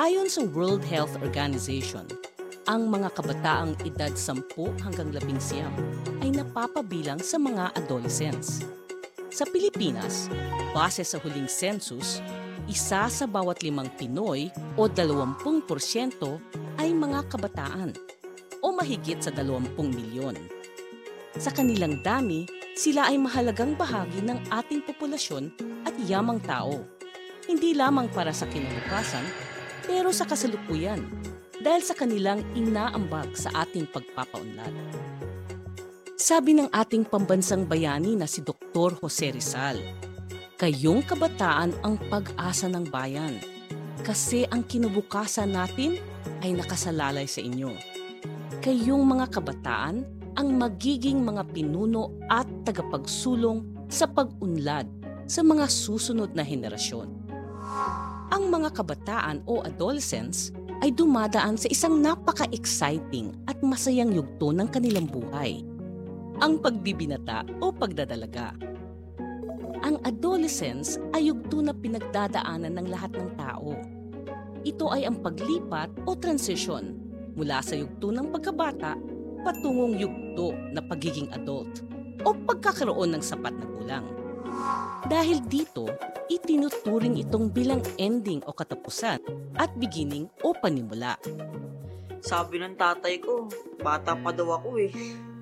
Ayon sa World Health Organization, ang mga kabataang edad 10 hanggang 19 ay napapabilang sa mga adolescents. Sa Pilipinas, base sa huling census, isa sa bawat 5 Pinoy o 20% ay mga kabataan o mahigit sa 20 milyon. Sa kanilang dami, sila ay mahalagang bahagi ng ating populasyon at yamang tao. Hindi lamang para sa kinabukasan, pero sa kasalukuyan dahil sa kanilang inaambag sa ating pagpapaunlad. Sabi ng ating pambansang bayani na si Dr. Jose Rizal, kayong kabataan ang pag-asa ng bayan kasi ang kinabukasan natin ay nakasalalay sa inyo. Kayong mga kabataan ang magiging mga pinuno at tagapagsulong sa pag-unlad sa mga susunod na henerasyon. Ang mga kabataan o adolescents ay dumadaan sa isang napaka-exciting at masayang yugto ng kanilang buhay, ang pagbibinata o pagdadalaga. Ang adolescence ay yugto na pinagdadaanan ng lahat ng tao. Ito ay ang paglipat o transition mula sa yugto ng pagkabata patungong yugto na pagiging adult o pagkakaroon ng sapat na gulang. Dahil dito, itinuturing itong bilang ending o katapusan at beginning o panimula. Sabi ng tatay ko, bata pa daw ako eh.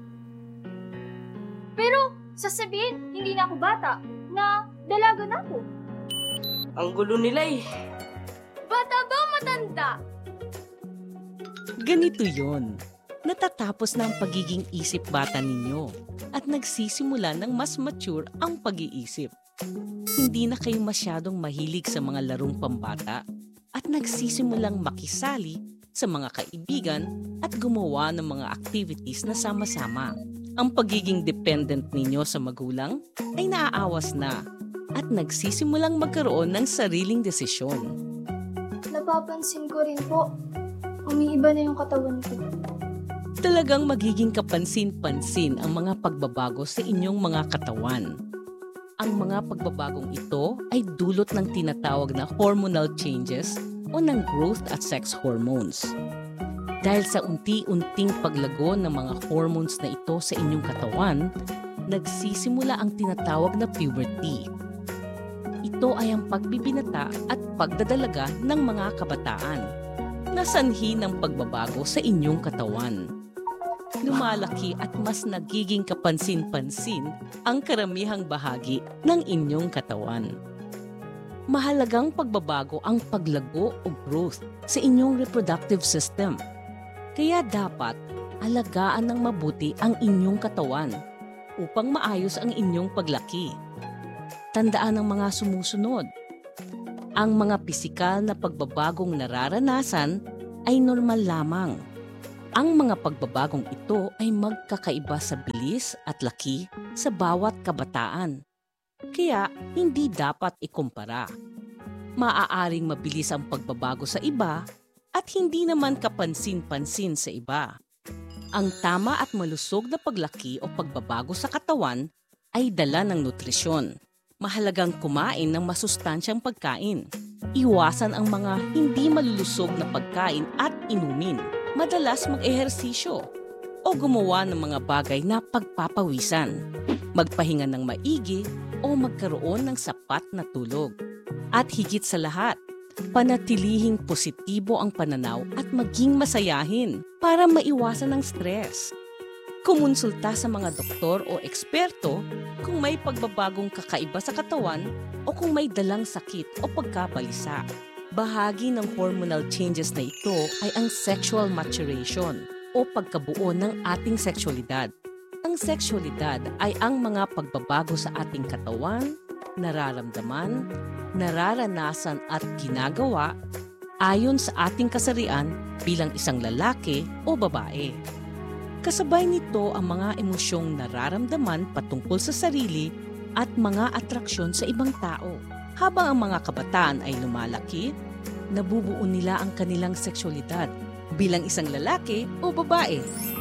Pero sasabihin, hindi na ako bata, na dalaga na ako. Ang gulo nila eh. Bata ba o matanda? Ganito yon. Natatapos na ang pagiging isip bata ninyo at nagsisimula ng mas mature ang pag-iisip. Hindi na kayo masyadong mahilig sa mga larong pambata at nagsisimulang makisali sa mga kaibigan at gumawa ng mga activities na sama-sama. Ang pagiging dependent ninyo sa magulang ay naaawas na at nagsisimulang magkaroon ng sariling desisyon. Napapansin ko rin po, umiiba na yung katawan ko. Talagang magiging kapansin-pansin ang mga pagbabago sa inyong mga katawan. Ang mga pagbabagong ito ay dulot ng tinatawag na hormonal changes o ng growth at sex hormones. Dahil sa unti-unting paglago ng mga hormones na ito sa inyong katawan, nagsisimula ang tinatawag na puberty. Ito ay ang pagbibinata at pagdadalaga ng mga kabataan na sanhi ng pagbabago sa inyong katawan. Lumalaki at mas nagiging kapansin-pansin ang karamihang bahagi ng inyong katawan. Mahalagang pagbabago ang paglago o growth sa inyong reproductive system. Kaya dapat alagaan ng mabuti ang inyong katawan upang maayos ang inyong paglaki. Tandaan ang mga sumusunod. Ang mga pisikal na pagbabagong nararanasan ay normal lamang. Ang mga pagbabagong ito ay magkakaiba sa bilis at laki sa bawat kabataan. Kaya hindi dapat ikumpara. Maaaring mabilis ang pagbabago sa iba at hindi naman kapansin-pansin sa iba. Ang tama at malusog na paglaki o pagbabago sa katawan ay dala ng nutrisyon. Mahalagang kumain ng masustansyang pagkain. Iwasan ang mga hindi malulusog na pagkain at inumin. Madalas mag-ehersisyo o gumawa ng mga bagay na pagpapawisan. Magpahinga ng maigi o magkaroon ng sapat na tulog. At higit sa lahat, panatilihing positibo ang pananaw at maging masayahin para maiwasan ang stress. Kumonsulta sa mga doktor o eksperto kung may pagbabagong kakaiba sa katawan o kung may dalang sakit o pagkabalisa. Bahagi ng hormonal changes na ito ay ang sexual maturation o pagkabuo ng ating sexualidad. Ang sexualidad ay ang mga pagbabago sa ating katawan, nararamdaman, nararanasan at ginagawa ayon sa ating kasarian bilang isang lalaki o babae. Kasabay nito ang mga emosyong nararamdaman patungkol sa sarili at mga atraksyon sa ibang tao. Habang ang mga kabataan ay lumalaki, nabubuo nila ang kanilang sexualidad bilang isang lalaki o babae.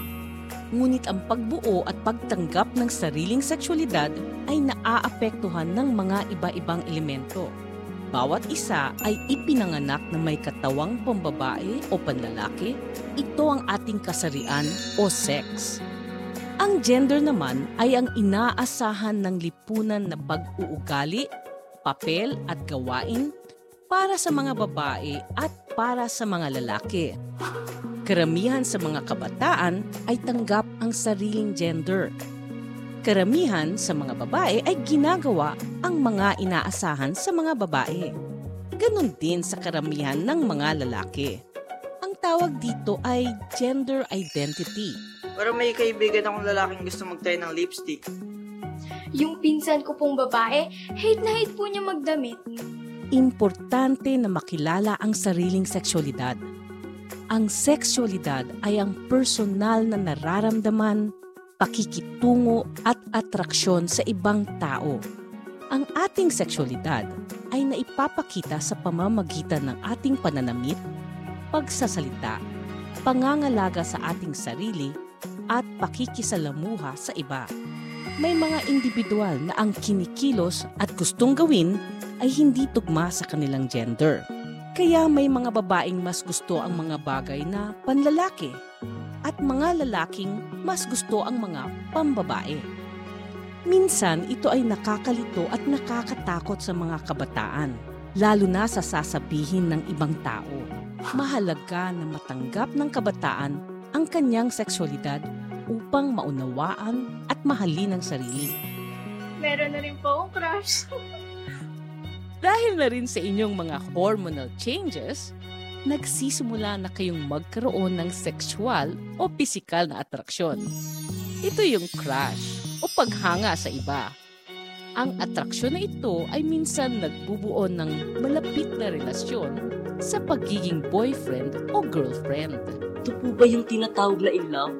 Ngunit ang pagbuo at pagtanggap ng sariling sexualidad ay naaapektuhan ng mga iba-ibang elemento. bawat isa ay ipinanganak na may katawang pambabae o panlalaki, ito ang ating kasarian o sex. Ang gender naman ay ang inaasahan ng lipunan na pag-uugali, papel at gawain para sa mga babae at para sa mga lalaki. Karamihan sa mga kabataan ay tanggap ang sariling gender. Karamihan sa mga babae ay ginagawa ang mga inaasahan sa mga babae. Ganon din sa karamihan ng mga lalaki. Ang tawag dito ay gender identity. Pero may kaibigan akong lalaking gusto magtayo ng lipstick. Yung pinsan ko pong babae, hate na hate po niya magdamit. Importante na makilala ang sariling sexualidad. Ang sexualidad ay ang personal na nararamdaman, pakikitungo at atraksyon sa ibang tao. Ang ating sexualidad ay naipapakita sa pamamagitan ng ating pananamit, pagsasalita, pangangalaga sa ating sarili, at pakikisalamuha sa iba. May mga individual na ang kinikilos at gustong gawin ay hindi tugma sa kanilang gender. Kaya may mga babaeng mas gusto ang mga bagay na panlalaki at mga lalaking mas gusto ang mga pambabae. Minsan ito ay nakakalito at nakakatakot sa mga kabataan, lalo na sa sasabihin ng ibang tao. Mahalaga na matanggap ng kabataan ang kanyang sexualidad upang maunawaan at mahalin ang sarili. Meron na rin po akong crush. Dahil na rin sa inyong mga hormonal changes, nagsisimula na kayong magkaroon ng sexual o pisikal na atraksyon. Ito yung crush o paghanga sa iba. Ang atraksyon na ito ay minsan nagbubuo ng malapit na relasyon sa pagiging boyfriend o girlfriend. Ito po ba yung tinatawag na in love?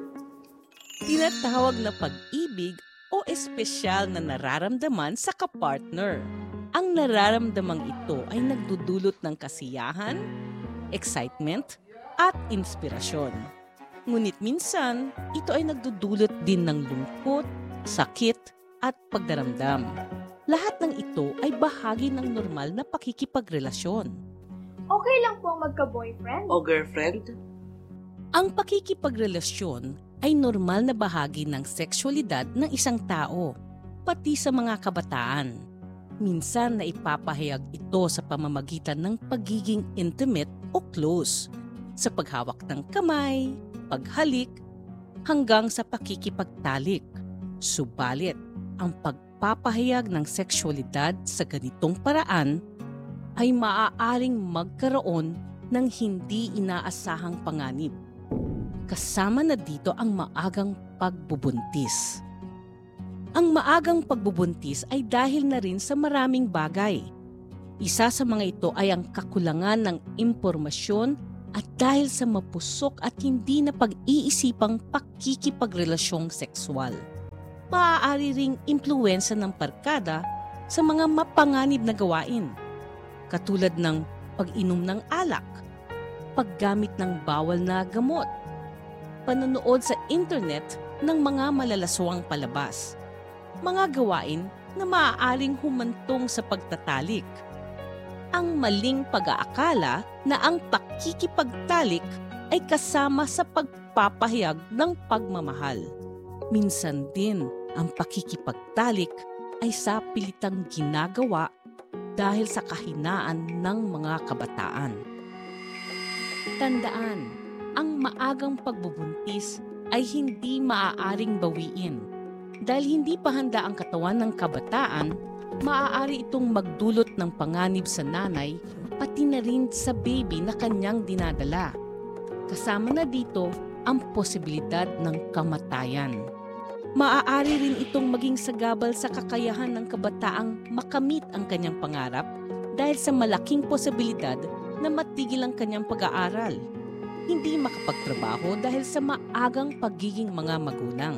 Tinatawag na pag-ibig o espesyal na nararamdaman sa kapartner. Ang nararamdamang ito ay nagdudulot ng kasiyahan, excitement, at inspirasyon. Ngunit minsan, ito ay nagdudulot din ng lungkot, sakit, at pagdaramdam. Lahat ng ito ay bahagi ng normal na pakikipagrelasyon. Okay lang po ang magka-boyfriend. O girlfriend? Ang pakikipagrelasyon ay normal na bahagi ng sexualidad ng isang tao, pati sa mga kabataan. Minsan na ipapahayag ito sa pamamagitan ng pagiging intimate o close, sa paghawak ng kamay, paghalik, hanggang sa pakikipagtalik. Subalit, ang pagpapahayag ng sexualidad sa ganitong paraan ay maaaring magkaroon ng hindi inaasahang panganib. Kasama na dito ang maagang pagbubuntis. Ang maagang pagbubuntis ay dahil na rin sa maraming bagay. Isa sa mga ito ay ang kakulangan ng impormasyon at dahil sa mapusok at hindi na pag-iisipang pakikipagrelasyong sexual. Maaari ring impluwensya ng barkada sa mga mapanganib na gawain, katulad ng pag-inom ng alak, paggamit ng bawal na gamot, panonood sa internet ng mga malalaswang palabas, mga gawain na maaaring humantong sa pagtatalik. Ang maling pag-aakala na ang pakikipagtalik ay kasama sa pagpapahayag ng pagmamahal. Minsan din, ang pakikipagtalik ay sa pilitang ginagawa dahil sa kahinaan ng mga kabataan. Tandaan, ang maagang pagbubuntis ay hindi maaaring bawiin. Dahil hindi pa handa ang katawan ng kabataan, maaari itong magdulot ng panganib sa nanay pati na rin sa baby na kanyang dinadala. Kasama na dito ang posibilidad ng kamatayan. Maaari rin itong maging sagabal sa kakayahan ng kabataang makamit ang kanyang pangarap dahil sa malaking posibilidad na matigil ang kanyang pag-aaral. Hindi makapagtrabaho dahil sa maagang pagiging mga magulang.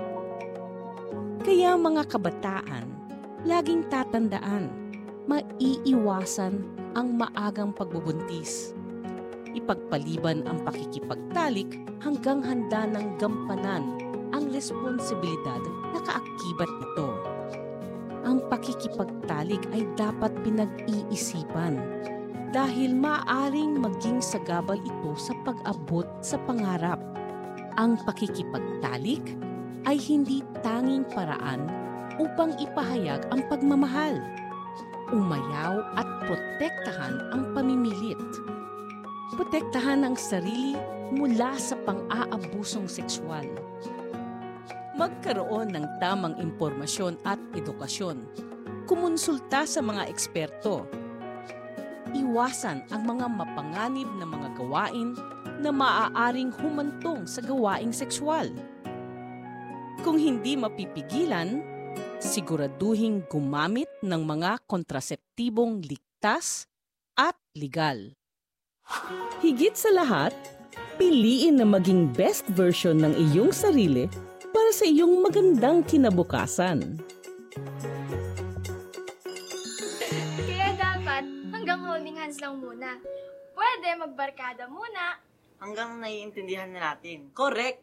Kaya mga kabataan, laging tatandaan, maiiwasan ang maagang pagbubuntis. Ipagpaliban ang pakikipagtalik hanggang handa ng gampanan ang responsibilidad na kaakibat nito. ang pakikipagtalik ay dapat pinag-iisipan dahil maaaring maging sagabal ito sa pag-abot sa pangarap. Ang pakikipagtalik ay hindi tanging paraan upang ipahayag ang pagmamahal, umayaw at protektahan ang pamimilit. Protektahan ang sarili mula sa pang-aabusong sexual. Magkaroon ng tamang impormasyon at edukasyon. Kumonsulta sa mga eksperto. Iwasan ang mga mapanganib na mga gawain na maaaring humantong sa gawaing sexual. Kung hindi mapipigilan, siguraduhing gumamit ng mga kontraseptibong ligtas at legal. Higit sa lahat, piliin na maging best version ng iyong sarili para sa iyong magandang kinabukasan. Kaya dapat hanggang holding hands lang muna. Pwede magbarkada muna. Hanggang naiintindihan na natin. Correct!